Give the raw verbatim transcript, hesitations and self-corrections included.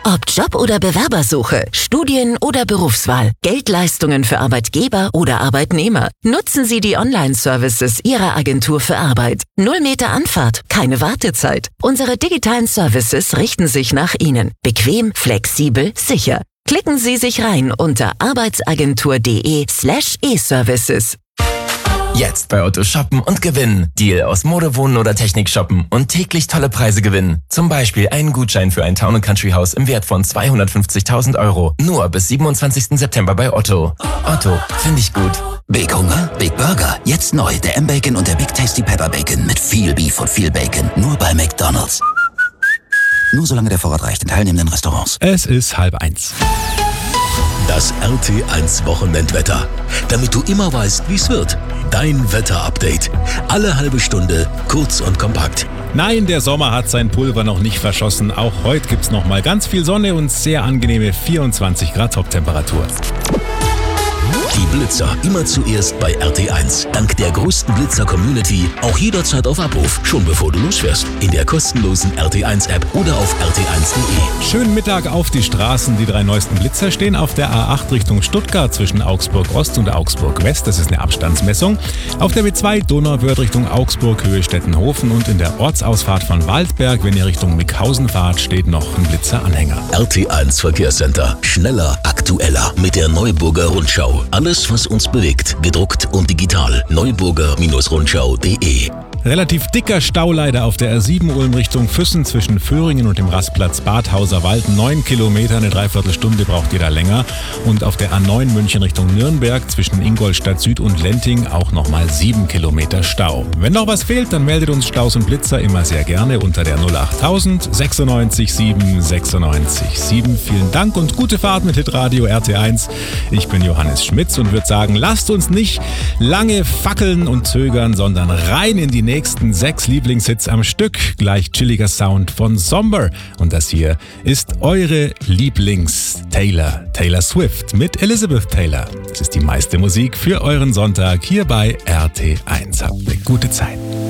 Ob Job- oder Bewerbersuche, Studien- oder Berufswahl, Geldleistungen für Arbeitgeber oder Arbeitnehmer. Nutzen Sie die Online-Services Ihrer Agentur für Arbeit. Null Meter Anfahrt, keine Wartezeit. Unsere digitalen Services richten sich nach Ihnen. Bequem, flexibel, sicher. Klicken Sie sich rein unter arbeitsagentur.de slash e-Services. Jetzt bei Otto shoppen und gewinnen. Deal aus Mode, Wohnen oder Technik shoppen und täglich tolle Preise gewinnen. Zum Beispiel einen Gutschein für ein Town and Country Haus im Wert von zweihundertfünfzigtausend Euro. Nur bis siebenundzwanzigsten September bei Otto. Otto, finde ich gut. Big Hunger? Big Burger. Jetzt neu. Der M-Bacon und der Big Tasty Pepper Bacon mit viel Beef und viel Bacon. Nur bei McDonald's. Nur solange der Vorrat reicht in teilnehmenden Restaurants. Es ist halb eins. Das R T eins Wochenendwetter. Damit du immer weißt, wie es wird. Dein Wetter-Update. Alle halbe Stunde, kurz und kompakt. Nein, der Sommer hat sein Pulver noch nicht verschossen. Auch heute gibt's noch mal ganz viel Sonne und sehr angenehme vierundzwanzig Grad Toptemperatur. Die Blitzer immer zuerst bei R T eins. Dank der größten Blitzer-Community auch jederzeit auf Abruf, schon bevor du losfährst. In der kostenlosen R T eins App oder auf r t eins punkt de. Schönen Mittag auf die Straßen. Die drei neuesten Blitzer stehen auf der A acht Richtung Stuttgart zwischen Augsburg Ost und Augsburg West. Das ist eine Abstandsmessung. Auf der B zwei Donauwörth Richtung Augsburg, Höhe Stettenhofen und in der Ortsausfahrt von Waldberg, wenn ihr Richtung Mickhausen fahrt, steht noch ein Blitzeranhänger. R T eins Verkehrscenter. Schneller, aktueller mit der Neuburger Rundschau. Alles, was uns bewegt, gedruckt und digital. neuburger Rundschau punkt de. Relativ dicker Stau leider auf der R sieben Ulm Richtung Füssen zwischen Föhringen und dem Rastplatz Badhauser Wald. Neun Kilometer, eine Dreiviertelstunde braucht ihr da länger. Und auf der A neun München Richtung Nürnberg zwischen Ingolstadt Süd und Lenting auch nochmal sieben Kilometer Stau. Wenn noch was fehlt, dann meldet uns Staus und Blitzer immer sehr gerne unter der null acht null null sechs sieben sechs sechs sieben. Vielen Dank und gute Fahrt mit Hitradio R T eins. Ich bin Johannes Schmitz und würde sagen, lasst uns nicht lange fackeln und zögern, sondern rein in die nächsten sechs Lieblingshits am Stück. Gleich chilliger Sound von Somber. Und das hier ist eure Lieblings-Taylor, Taylor Swift mit Elizabeth Taylor. Das ist die meiste Musik für euren Sonntag hier bei R T eins. Habt eine gute Zeit.